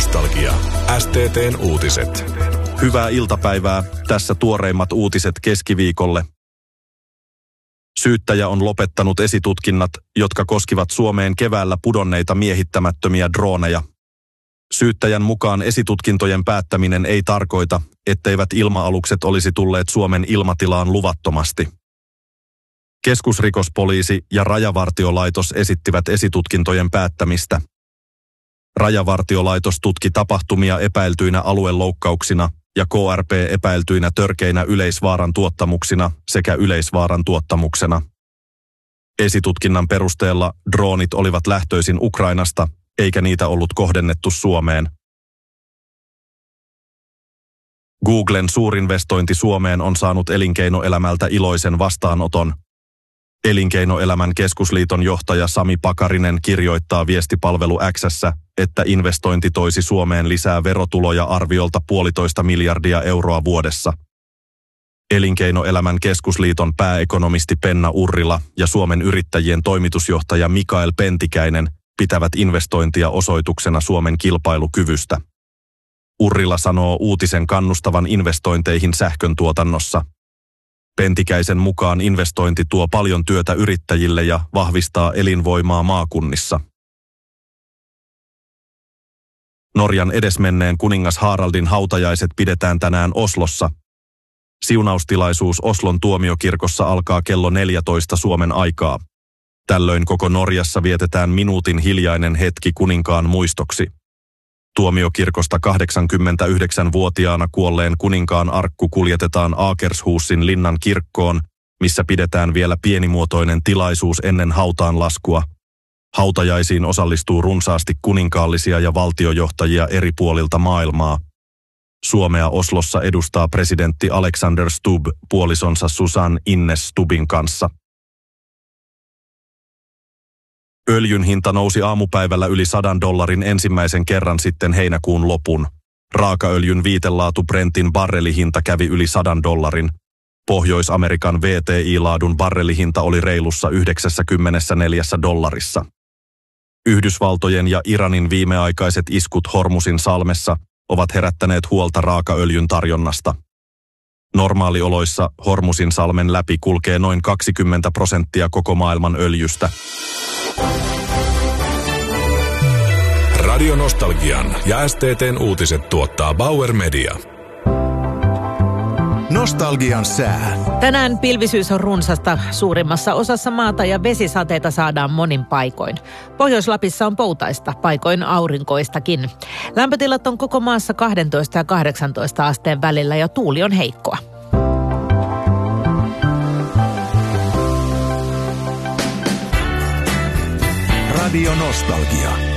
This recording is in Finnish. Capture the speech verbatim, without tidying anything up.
Nostalgia. S T T:n uutiset. Hyvää iltapäivää. Tässä tuoreimmat uutiset keskiviikolle. Syyttäjä on lopettanut esitutkinnat, jotka koskivat Suomeen keväällä pudonneita miehittämättömiä drooneja. Syyttäjän mukaan esitutkintojen päättäminen ei tarkoita, etteivät ilma-alukset olisi tulleet Suomen ilmatilaan luvattomasti. Keskusrikospoliisi ja Rajavartiolaitos esittivät esitutkintojen päättämistä. Rajavartiolaitos tutki tapahtumia epäiltyinä alueloukkauksina ja K R P epäiltyinä törkeinä yleisvaaran tuottamuksina sekä yleisvaaran tuottamuksena. Esitutkinnan perusteella droonit olivat lähtöisin Ukrainasta, eikä niitä ollut kohdennettu Suomeen. Googlen suurinvestointi Suomeen on saanut elinkeinoelämältä iloisen vastaanoton. Elinkeinoelämän keskusliiton johtaja Sami Pakarinen kirjoittaa viestipalvelu X:ssä, että investointi toisi Suomeen lisää verotuloja arviolta puolitoista miljardia euroa vuodessa. Elinkeinoelämän keskusliiton pääekonomisti Penna Urrila ja Suomen yrittäjien toimitusjohtaja Mikael Pentikäinen pitävät investointia osoituksena Suomen kilpailukyvystä. Urrila sanoo uutisen kannustavan investointeihin sähköntuotannossa. Pentikäisen mukaan investointi tuo paljon työtä yrittäjille ja vahvistaa elinvoimaa maakunnissa. Norjan edesmenneen kuningas Haraldin hautajaiset pidetään tänään Oslossa. Siunaustilaisuus Oslon tuomiokirkossa alkaa kello neljätoista Suomen aikaa. Tällöin koko Norjassa vietetään minuutin hiljainen hetki kuninkaan muistoksi. Tuomiokirkosta kahdeksankymmentäyhdeksänvuotiaana kuolleen kuninkaan arkku kuljetetaan Akershusin linnan kirkkoon, missä pidetään vielä pienimuotoinen tilaisuus ennen hautaanlaskua. Hautajaisiin osallistuu runsaasti kuninkaallisia ja valtiojohtajia eri puolilta maailmaa. Suomea Oslossa edustaa presidentti Alexander Stubb puolisonsa Susanne Ines Stubbin kanssa. Öljyn hinta nousi aamupäivällä yli sadan dollarin ensimmäisen kerran sitten heinäkuun lopun. Raakaöljyn viitelaatu Brentin barrelihinta kävi yli sadan dollarin. Pohjois-Amerikan V T I-laadun barrelihinta oli reilussa yhdeksänkymmentäneljä dollarissa. Yhdysvaltojen ja Iranin viimeaikaiset iskut Hormusin salmessa ovat herättäneet huolta raakaöljyn tarjonnasta. Normaalioloissa Hormusin salmen läpi kulkee noin kaksikymmentä prosenttia koko maailman öljystä. Radio Nostalgian ja S T T:n uutiset tuottaa Bauer Media. Nostalgian sää. Tänään pilvisyys on runsasta suurimmassa osassa maata ja vesisateita saadaan monin paikoin. Pohjois-Lapissa on poutaista, paikoin aurinkoistakin. Lämpötilat on koko maassa kaksitoista ja kahdeksantoista asteen välillä ja tuuli on heikkoa. Radio Nostalgia.